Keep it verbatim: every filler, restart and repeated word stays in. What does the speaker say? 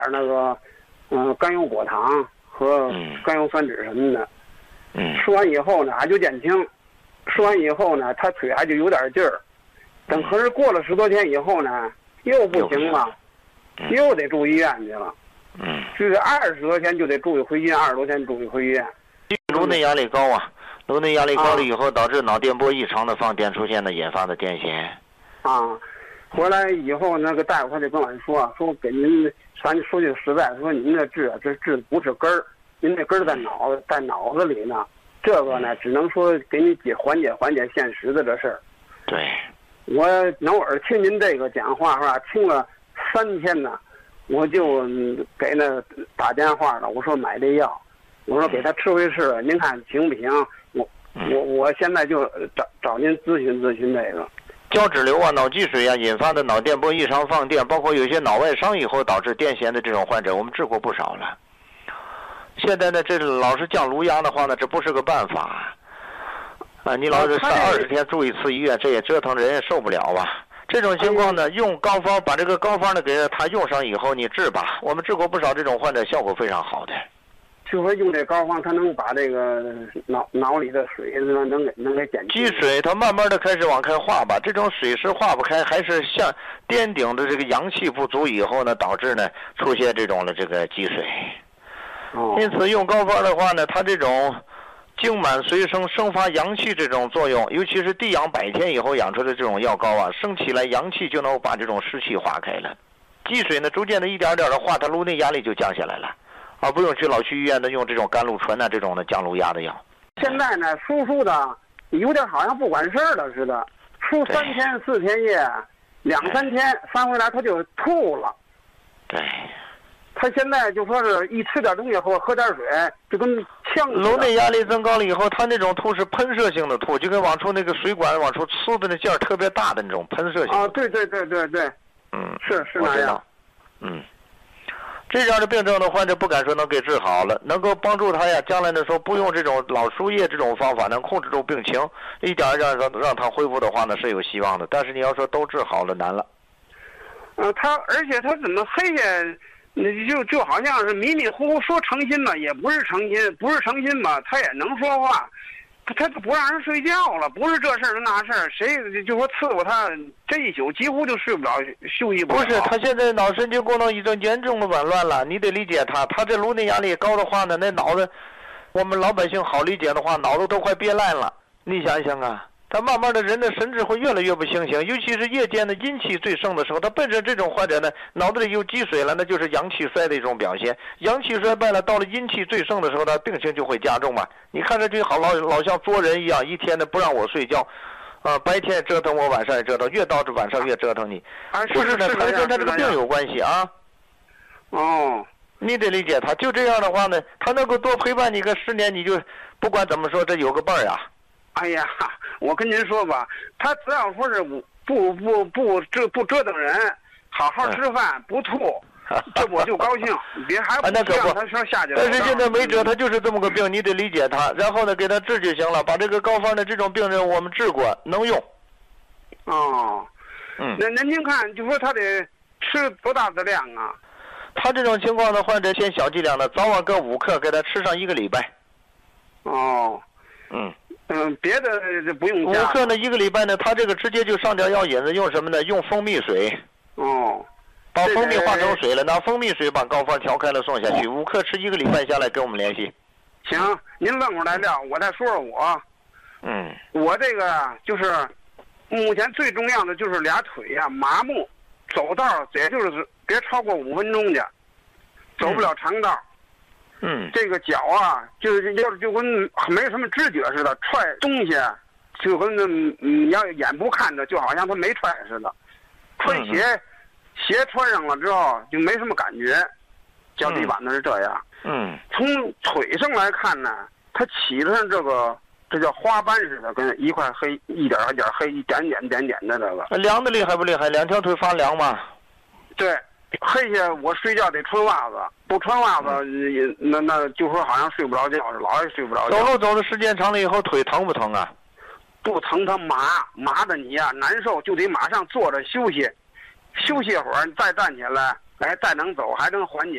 那个，嗯、呃，甘油果糖和甘油酸酯什么的。 嗯。 吃完以后呢，还就减轻。吃完以后呢，他腿还就有点劲儿。等可是过了十多天以后呢，又不行了， 嗯、 又得住医院去了。 嗯。 就是二十多天就得住一回医院，二十多天住一回医院。 颅内压力高啊，颅内压力高了以后，导致脑电波异常的放电出现的引发的癫痫。 啊。回来以后，那个大夫他就跟我说，说给您，咱说句实在，说您这治啊，这治不是根儿，您这根儿在脑在脑子里呢。这个呢，只能说给你解缓解缓解现实的这事儿。 对。 我偶尔听您这个讲话是吧？听了三天呢，我就给那打电话了。我说买这药，我说给他吃回吃，您看行不行？我我我现在就找找您咨询咨询这个。 胶质瘤啊、脑积水啊引发的脑电波异常放电，包括有些脑外伤以后导致癫痫的这种患者，我们治过不少了。现在呢，这老是降颅压的话呢，这不是个办法。啊，你老是三二十天住一次医院，这也折腾人也受不了吧？这种情况呢，用膏方把这个膏方呢给他用上以后，你治吧。我们治过不少这种患者，效果非常好的。 就说用这膏方，它能把这个脑脑里的水能能给能给减积水，它慢慢的开始往开化吧。这种水是化不开，还是像颠顶的这个阳气不足以后呢，导致呢出现这种的这个积水。 哦。 因此用膏方的话呢，它这种精满随生、生发阳气这种作用，尤其是地养百天以后养出的这种药膏啊，生起来阳气就能把这种湿气化开了。积水呢，逐渐的一点点的化，它颅内压力就降下来了。而不用去老去医院的用这种甘露醇啊这种的降颅压的药。 现在呢，输出的有点好像不管事儿了似的，输三天四天夜，两三天翻回来他就吐了。 对。 他现在就说是一吃点东西或喝点水，就跟呛。 颅内压力增高了以后，他那种吐是喷射性的吐，就跟往出那个水管往出呲的那劲儿特别大的那种喷射性。 啊，对对对对对。 嗯。 是是那样。 嗯。这样的病症的患者不敢说能给治好了，能够帮助他呀，将来的时候不用这种老输液这种方法，能控制住病情，一点一点让让他恢复的话呢是有希望的。但是你要说都治好了难了。 呃，他而且他怎么黑下，就就好像是迷迷糊糊说诚心嘛，也不是诚心，不是诚心吧，他也能说话。他就不让人睡觉了，不是这事儿那事儿，谁就说伺候他这一宿几乎就睡不着，休息不了。 不是，他现在脑神经功能已经严重的紊乱了，你得理解他。他这颅内压力高的话呢，那脑子，我们老百姓好理解的话，脑子都快憋烂了。你想想啊，他慢慢的人的神智会越来越不清醒，尤其是夜间的阴气最盛的时候，他本身这种患者呢，脑子里有积水了，那就是阳气衰的一种表现。阳气衰败了，到了阴气最盛的时候，他病情就会加重嘛。你看着就好老老像作人一样，一天的不让我睡觉，啊、呃，白天折腾我，晚上也折腾，越到这晚上越折腾你。 啊， 不是的，他跟他这个病有关系啊。 哦， 你得理解他，就这样的话呢，他能够多陪伴你个十年，你就不管怎么说，这有个伴儿呀。 哎呀，我跟您说吧，他只要说是不不不这不折腾人，好好吃饭，嗯、不吐。这我就高兴，别还不让他说下去。 但是现在没辙，他就是这么个病，你得理解他，然后呢给他治就行了。把这个高方的这种病人我们治过，能用。 哦， 嗯， 那那您看，就说他得吃多大的量啊？ 他这种情况的患者，先小剂量的，早晚各五克，给他吃上一个礼拜。 哦， 嗯嗯，别的不用加。 五克呢，一个礼拜呢，他这个直接就上点药引子，用什么呢？用蜂蜜水。 哦。 把蜂蜜化成水了，拿蜂蜜水把膏方调开了送下去，五克吃一个礼拜下来跟我们联系。 行，您问我来料，我再说说我。 嗯。 我这个就是目前最重要的就是俩腿呀、啊、麻木，走道也就是别超过五分钟去，走不了长道。 嗯。 这个脚啊，就是要是就跟没什么知觉似的，踹东西就跟你要眼不看着，就好像他没踹似的，穿鞋。嗯鞋穿上了之后就没什么感觉，脚底板子是这样。 嗯， 从腿上来看呢，它起的这个这叫花斑似的，跟一块黑一点一点黑一点点点点的这个。 凉的厉害不厉害？两条腿发凉吗？ 对，黑下我睡觉得穿袜子，不穿袜子、嗯、那那就说好像睡不着觉，老也睡不着觉。 走路走的时间长了以后，腿疼不疼啊？ 不疼，它麻麻的你呀、啊、难受，就得马上坐着休息。休息会儿，再站起来，哎，再能走，还能缓解。